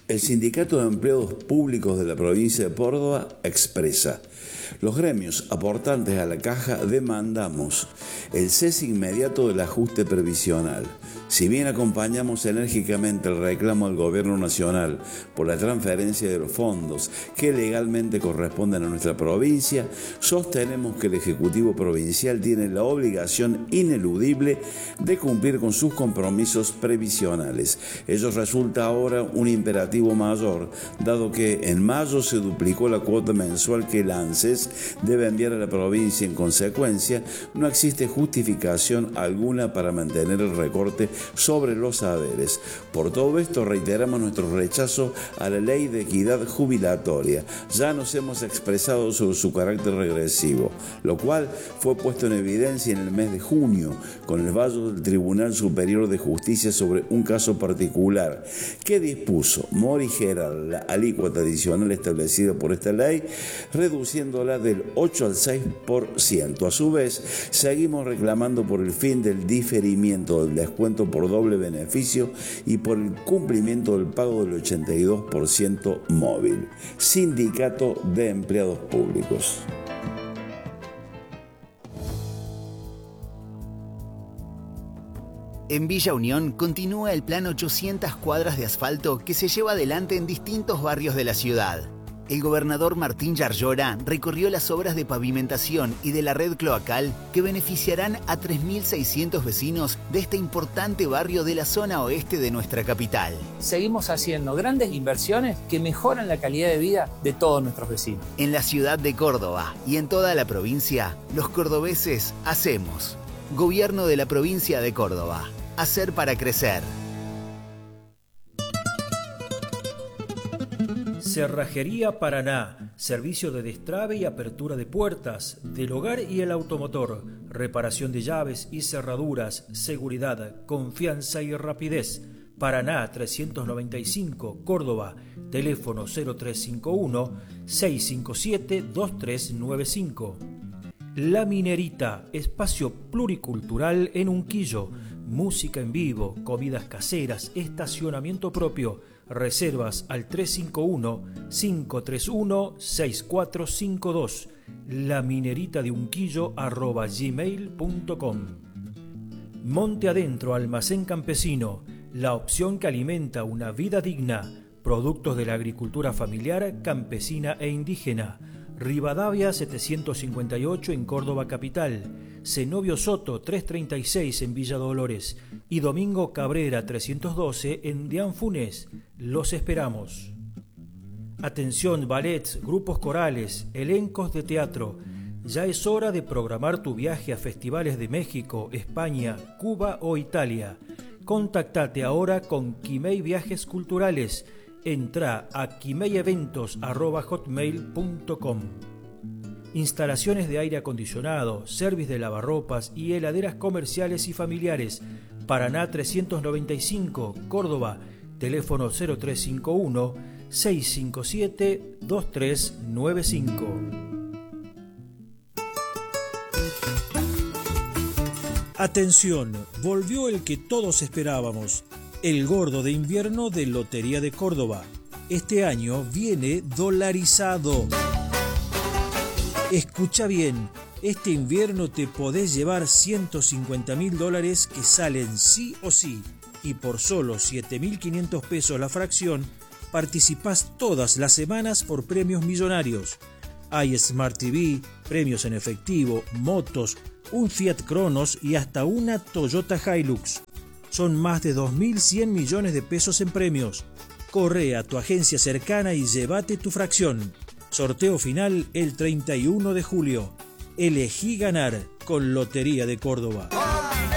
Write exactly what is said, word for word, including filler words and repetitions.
El Sindicato de Empleados Públicos de la provincia de Córdoba expresa: los gremios aportantes a la caja demandamos el cese inmediato del ajuste previsional. Si bien acompañamos enérgicamente el reclamo al Gobierno Nacional por la transferencia de los fondos que legalmente corresponden a nuestra provincia, sostenemos que el Ejecutivo Provincial tiene la obligación ineludible de cumplir con sus compromisos previsionales. Ello resulta ahora un imperativo mayor, dado que en mayo se duplicó la cuota mensual que el ANSES debe enviar a la provincia. En consecuencia, no existe justificación alguna para mantener el recorte sobre los saberes. Por todo esto reiteramos nuestro rechazo a la ley de equidad jubilatoria. Ya nos hemos expresado sobre su carácter regresivo, lo cual fue puesto en evidencia en el mes de junio con el fallo del Tribunal Superior de Justicia sobre un caso particular que dispuso morigerar la alícuota adicional establecida por esta ley, reduciéndola del ocho al seis por ciento. A su vez, seguimos reclamando por el fin del diferimiento del descuento por doble beneficio y por el cumplimiento del pago del ochenta y dos por ciento móvil. Sindicato de Empleados Públicos. En Villa Unión continúa el plan ochocientas cuadras de asfalto que se lleva adelante en distintos barrios de la ciudad. El gobernador Martín Yarlora recorrió las obras de pavimentación y de la red cloacal que beneficiarán a tres mil seiscientos vecinos de este importante barrio de la zona oeste de nuestra capital. Seguimos haciendo grandes inversiones que mejoran la calidad de vida de todos nuestros vecinos. En la ciudad de Córdoba y en toda la provincia, los cordobeses hacemos. Gobierno de la provincia de Córdoba. Hacer para crecer. Cerrajería Paraná, servicio de destrabe y apertura de puertas, del hogar y el automotor, reparación de llaves y cerraduras, seguridad, confianza y rapidez. Paraná trescientos noventa y cinco, Córdoba, teléfono cero tres cinco uno, seis cinco siete, dos tres nueve cinco. La Minerita, espacio pluricultural en Unquillo, música en vivo, comidas caseras, estacionamiento propio. Reservas al tres cinco uno, cinco tres uno, seis cuatro cinco dos. La Minerita de Unquillo arroba gmail punto com. Monte Adentro Almacén Campesino, la opción que alimenta una vida digna. Productos de la agricultura familiar, campesina e indígena. Rivadavia setecientos cincuenta y ocho en Córdoba capital, Zenobio Soto trescientos treinta y seis en Villa Dolores y Domingo Cabrera trescientos doce en Dian Funes. Los esperamos. Atención, ballets, grupos corales, elencos de teatro. Ya es hora de programar tu viaje a festivales de México, España, Cuba o Italia. Contactate ahora con Quimei Viajes Culturales. Entra a quimeyeventos arroba hotmail punto com. Instalaciones de aire acondicionado, servicio de lavarropas y heladeras comerciales y familiares. Paraná trescientos noventa y cinco, Córdoba, teléfono cero tres cinco uno, seis cinco siete, dos tres nueve cinco. Atención, volvió el que todos esperábamos. El gordo de invierno de Lotería de Córdoba. Este año viene dolarizado. Escucha bien, este invierno te podés llevar ciento cincuenta mil dólares que salen sí o sí. Y por solo siete mil quinientos pesos la fracción, participás todas las semanas por premios millonarios. Hay Smart T V, premios en efectivo, motos, un Fiat Cronos y hasta una Toyota Hilux. Son más de dos mil cien millones de pesos en premios. Corre a tu agencia cercana y llévate tu fracción. Sorteo final el treinta y uno de julio. Elegí ganar con Lotería de Córdoba.